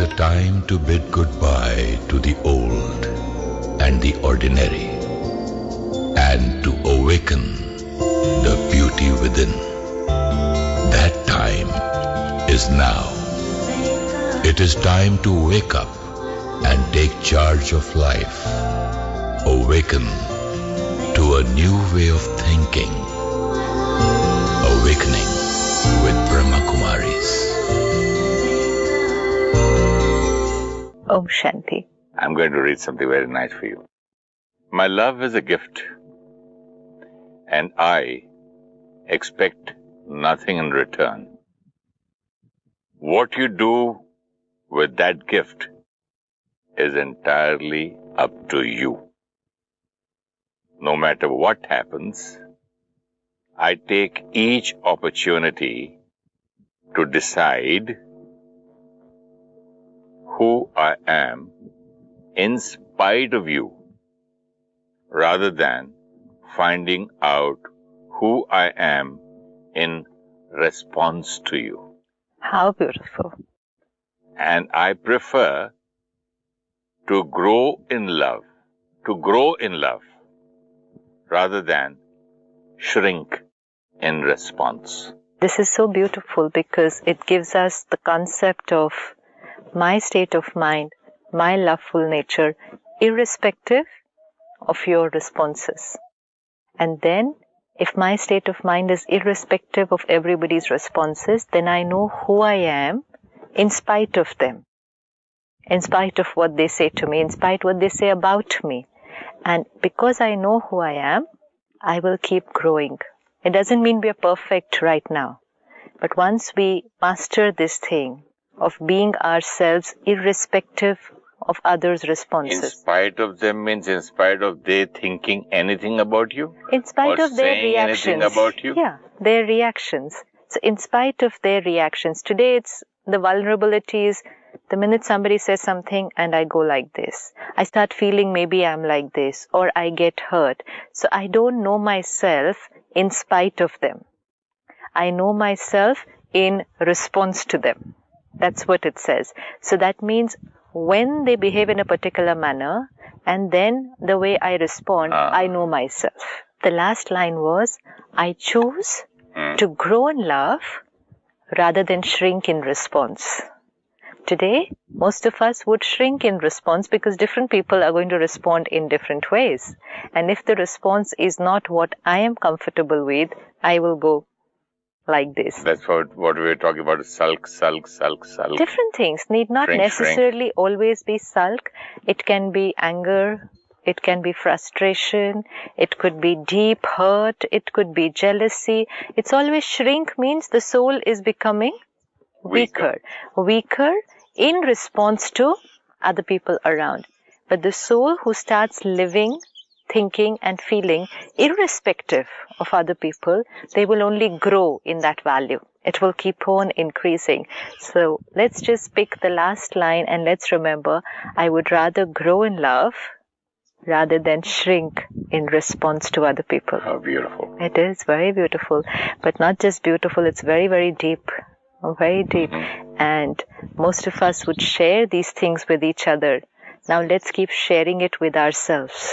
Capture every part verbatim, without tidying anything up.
time to bid goodbye to the old and the ordinary, and to awaken the beauty within. That time is now. It is time to wake up and take charge of life. Awaken to a new way of thinking. Awakening with Brahma Kumaris. Om Shanti. I'm going to read something very nice for you. My love is a gift, and I expect nothing in return. What you do with that gift is entirely up to you. No matter what happens, I take each opportunity to decide who I am in spite of you, rather than finding out who I am in response to you. How beautiful. And I prefer to grow in love, to grow in love, rather than shrink in response. This is so beautiful because it gives us the concept of my state of mind, my loveful nature, irrespective of your responses. And then, if my state of mind is irrespective of everybody's responses, then I know who I am in spite of them, in spite of what they say to me, in spite of what they say about me. And because I know who I am, I will keep growing. It doesn't mean we are perfect right now. But once we master this thing of being ourselves irrespective of others' responses. In spite of them means in spite of they thinking anything about you? In spite or of their saying reactions. anything about you? Yeah, their reactions. So in spite of their reactions. Today it's the vulnerabilities. The minute somebody says something and I go like this, I start feeling maybe I'm like this, or I get hurt. So I don't know myself in spite of them. I know myself in response to them. That's what it says. So that means when they behave in a particular manner, and then the way I respond, uh. I know myself. The last line was, I choose mm. to grow in love rather than shrink in response. Today, most of us would shrink in response because different people are going to respond in different ways. And if the response is not what I am comfortable with, I will go like this. That's what, what we were talking about, sulk, sulk, sulk, sulk. Different things need not shrink, necessarily shrink. always be sulk. It can be anger. It can be frustration. It could be deep hurt. It could be jealousy. It's always shrink means the soul is becoming weaker. Weaker, weaker in response to other people around. But the soul who starts living, thinking and feeling irrespective of other people, they will only grow in that value. It will keep on increasing. So let's just pick the last line and let's remember, I would rather grow in love rather than shrink in response to other people. How beautiful. It is very beautiful. But not just beautiful, it's very, very deep. Very deep. Mm-hmm. And most of us would share these things with each other. Now let's keep sharing it with ourselves.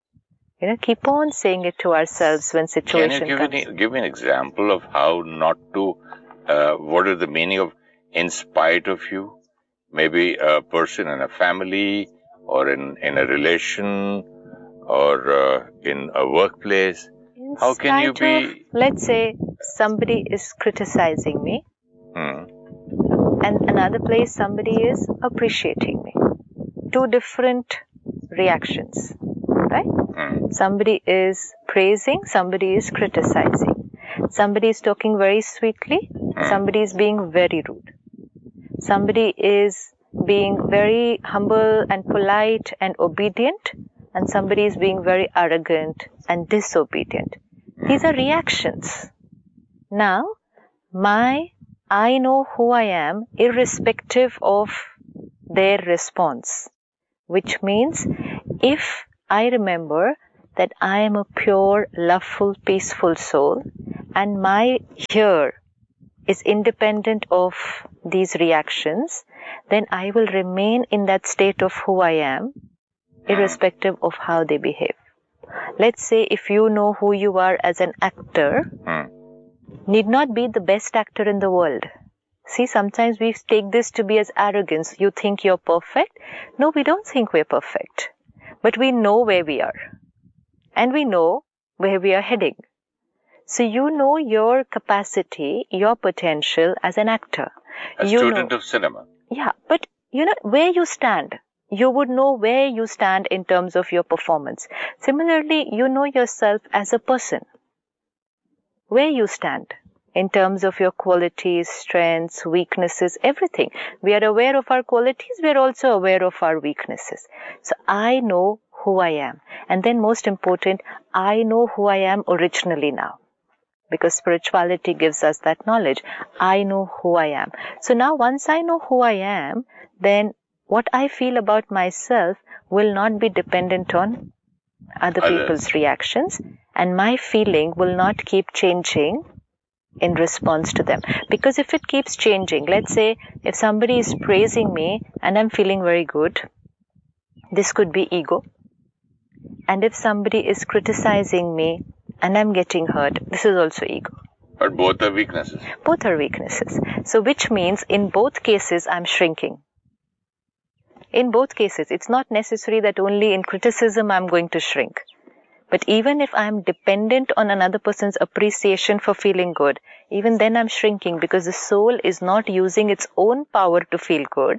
You know, keep on saying it to ourselves when situation Can you give, comes. me, give me an example of how not to, uh, what is the meaning of in spite of you? Maybe a person in a family or in, in a relation or uh, in a workplace. In How can you spite be... Of, let's say somebody is criticizing me Hmm. and another place somebody is appreciating me. Two different reactions, right? Hmm. Somebody is praising, somebody is criticizing. Somebody is talking very sweetly, Hmm. somebody is being very rude. Somebody is being very humble and polite and obedient, and somebody is being very arrogant and disobedient. These are reactions. Now, my I know who I am irrespective of their response, which means if I remember that I am a pure, loveful, peaceful soul and my here is independent of these reactions, then I will remain in that state of who I am, irrespective of how they behave. Let's say if you know who you are as an actor, Hmm. need not be the best actor in the world. See, sometimes we take this to be as arrogance. You think you're perfect. No, we don't think we're perfect. But we know where we are. And we know where we are heading. So you know your capacity, your potential as an actor. A you student know, of cinema. Yeah, but you know where you stand. You would know where you stand in terms of your performance. Similarly, you know yourself as a person. Where you stand in terms of your qualities, strengths, weaknesses, everything. We are aware of our qualities. We are also aware of our weaknesses. So I know who I am. And then most important, I know who I am originally now. Because spirituality gives us that knowledge. I know who I am. So now once I know who I am, then what I feel about myself will not be dependent on other Others. people's reactions, and my feeling will not keep changing in response to them. Because if it keeps changing, let's say if somebody is praising me and I'm feeling very good, this could be ego. And if somebody is criticizing me and I'm getting hurt, this is also ego. But both are weaknesses. Both are weaknesses. So which means in both cases I'm shrinking. In both cases, it's not necessary that only in criticism I'm going to shrink. But even if I'm dependent on another person's appreciation for feeling good, even then I'm shrinking because the soul is not using its own power to feel good.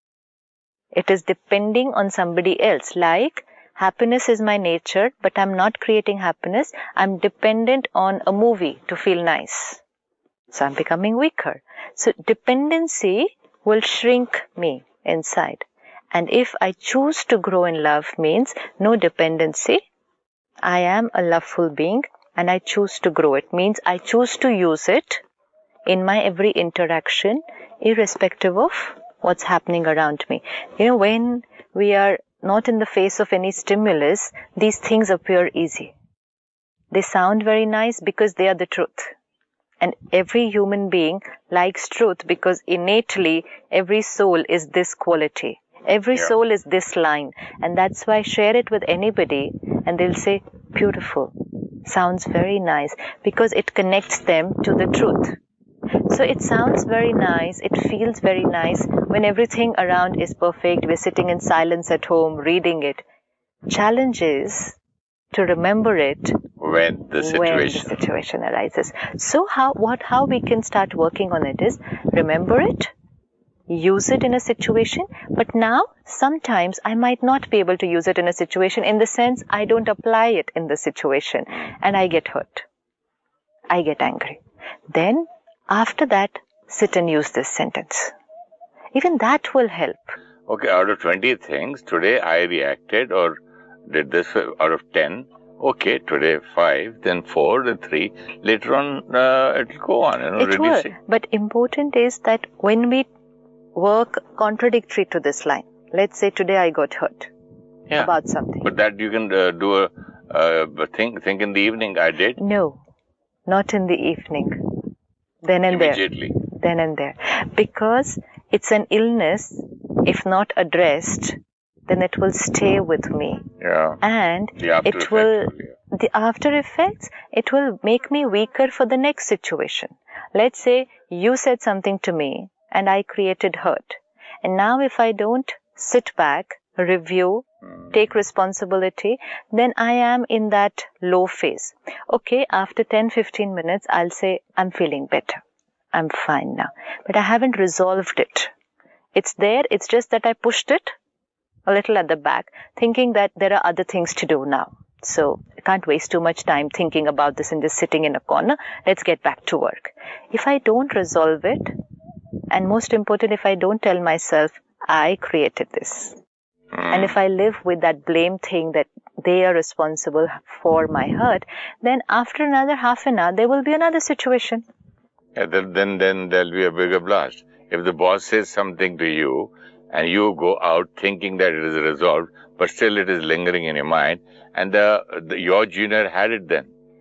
It is depending on somebody else. Like, happiness is my nature, but I'm not creating happiness. I'm dependent on a movie to feel nice. So I'm becoming weaker. So dependency will shrink me inside. And if I choose to grow in love means no dependency, I am a loveful being and I choose to grow. It means I choose to use it in my every interaction, irrespective of what's happening around me. You know, when we are not in the face of any stimulus, these things appear easy. They sound very nice because they are the truth. And every human being likes truth because innately every soul is this quality. Every Yeah. soul is this line. And that's why I share it with anybody and they'll say, beautiful, sounds very nice, because it connects them to the truth. So it sounds very nice, it feels very nice when everything around is perfect. We're sitting in silence at home, reading it. Challenge is to remember it When the situation. when the situation arises. So how what how we can start working on it is remember it, use it in a situation, but now sometimes I might not be able to use it in a situation in the sense I don't apply it in the situation and I get hurt. I get angry. Then after that, sit and use this sentence. Even that will help. Okay, out of twenty things, today I reacted or did this out of ten. Okay, today five, then four, then three. Later on, uh, it'll go on, you know, It will. reducing. But important is that when we work contradictory to this line, let's say today I got hurt Yeah. about something. But that you can uh, do a uh, think, think in the evening, I did. No, not in the evening. Then and there. Immediately. Then and there. Because it's an illness, if not addressed, then it will stay with me. Yeah. And The after it effects will, will, yeah. the after effects, it will make me weaker for the next situation. Let's say you said something to me and I created hurt. And now if I don't sit back, review, Hmm. take responsibility, then I am in that low phase. Okay, after ten to fifteen minutes, I'll say, I'm feeling better. I'm fine now. But I haven't resolved it. It's there, it's just that I pushed it a little at the back, thinking that there are other things to do now. So I can't waste too much time thinking about this and just sitting in a corner. Let's get back to work. If I don't resolve it, and most important, if I don't tell myself, I created this. Hmm. And if I live with that blame thing that they are responsible for my hurt, then after another half an hour, there will be another situation. Yeah, then, then, then there'll be a bigger blast. If the boss says something to you and you go out thinking that it is resolved, but still it is lingering in your mind, and the, the your junior had it then.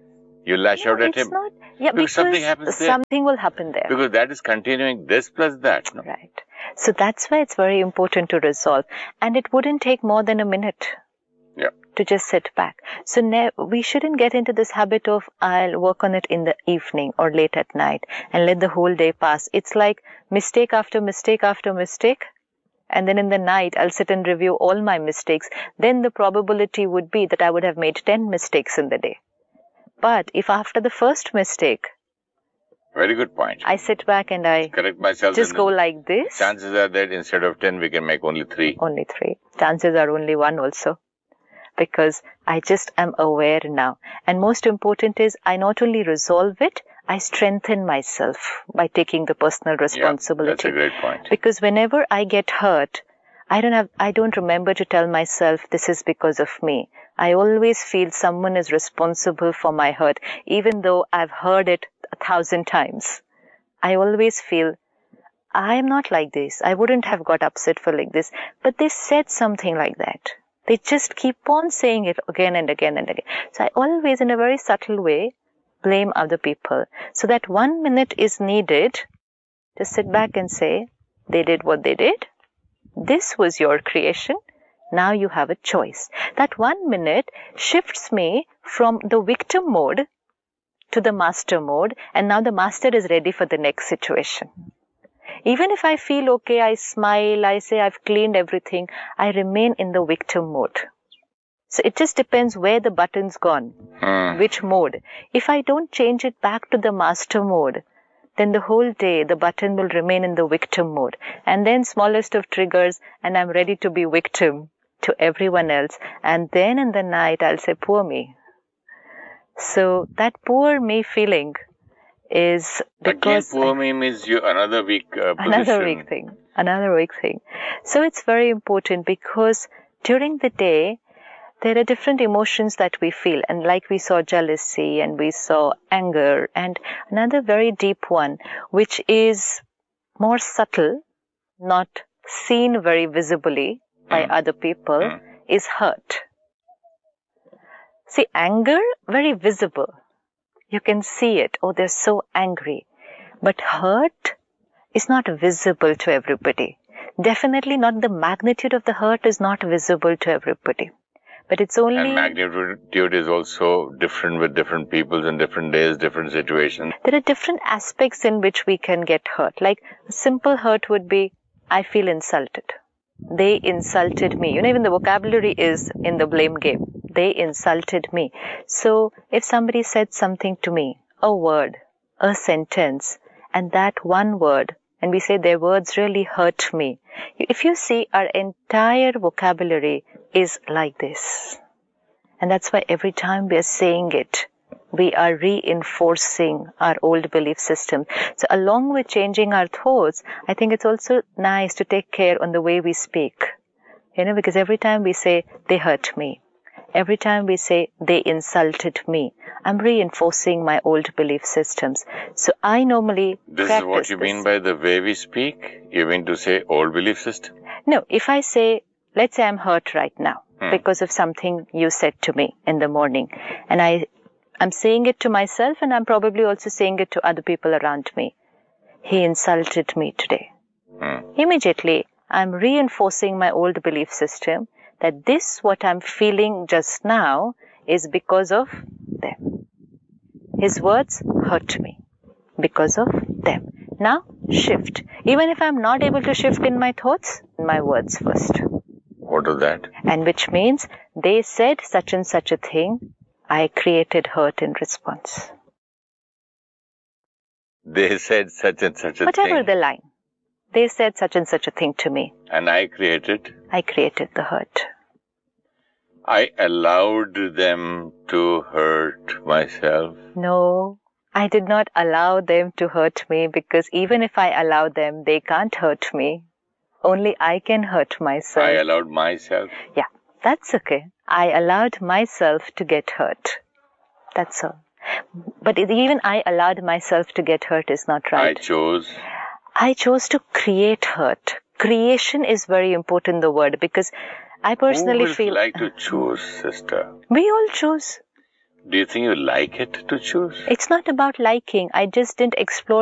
You lash no, out at it's him. Not, yeah, because, because something happens there. Something will happen there. Because that is continuing this plus that. No? Right. So that's why it's very important to resolve. And it wouldn't take more than a minute. Yeah. To just sit back. So ne- we shouldn't get into this habit of I'll work on it in the evening or late at night and let the whole day pass. It's like mistake after mistake after mistake. And then in the night, I'll sit and review all my mistakes. Then the probability would be that I would have made ten mistakes in the day. But if after the first mistake, very good point. I sit back and I correct myself. Just go like this. Chances are that instead of ten, we can make only three. Only three. Chances are only one also. Because I just am aware now. And most important is I not only resolve it, I strengthen myself by taking the personal responsibility. Yeah, that's a great point. Because whenever I get hurt, I don't have, I don't remember to tell myself this is because of me. I always feel someone is responsible for my hurt, even though I've heard it a thousand times. I always feel I am not like this. I wouldn't have got upset for like this. But they said something like that. They just keep on saying it again and again and again. So I always, in a very subtle way, blame other people. So that one minute is needed to sit back and say, they did what they did. This was your creation. Now you have a choice. That one minute shifts me from the victim mode to the master mode. And now the master is ready for the next situation. Even if I feel okay, I smile, I say I've cleaned everything, I remain in the victim mode. So it just depends where the button's gone, hmm. which mode. If I don't change it back to the master mode, then the whole day the button will remain in the victim mode. And then smallest of triggers, and I'm ready to be victim to everyone else. And then in the night, I'll say, poor me. So that poor me feeling is because again, poor me means you another weak uh, position. Another weak thing. Another weak thing. So it's very important because during the day, there are different emotions that we feel. And like we saw jealousy and we saw anger and another very deep one, which is more subtle, not seen very visibly by mm. other people, mm. is hurt. See, anger, very visible. You can see it. Oh, they're so angry. But hurt is not visible to everybody. Definitely not the magnitude of the hurt is not visible to everybody. But it's only... And magnitude is also different with different peoples and different days, different situations. There are different aspects in which we can get hurt. Like a simple hurt would be, I feel insulted. They insulted me. You know, even the vocabulary is in the blame game. They insulted me. So if somebody said something to me, a word, a sentence, and that one word, and we say their words really hurt me. If you see, our entire vocabulary is like this. And that's why every time we are saying it, we are reinforcing our old belief system. So along with changing our thoughts, I think it's also nice to take care on the way we speak. You know, because every time we say, they hurt me. Every time we say, they insulted me, I'm reinforcing my old belief systems. So I normally This practice is what you this. mean by the way we speak? You mean to say old belief system? No, if I say, let's say I'm hurt right now hmm. because of something you said to me in the morning. And I, I'm saying it to myself and I'm probably also saying it to other people around me. He insulted me today. Hmm. Immediately, I'm reinforcing my old belief system that this, what I'm feeling just now, is because of them. His words hurt me because of them. Now, shift. Even if I'm not able to shift in my thoughts, my words first. What is that? And which means they said such and such a thing, I created hurt in response. They said such and such a Whatever thing. Whatever the line. They said such and such a thing to me. And I created? I created the hurt. I allowed them to hurt myself? No, I did not allow them to hurt me because even if I allow them, they can't hurt me. Only I can hurt myself. I allowed myself? Yeah, that's okay. I allowed myself to get hurt. That's all. But even I allowed myself to get hurt is not right. I chose? I chose to create hurt. Creation is very important, the word, because I personally Who would feel... like to choose, sister? We all choose. Do you think you like it to choose? It's not about liking. I just didn't explore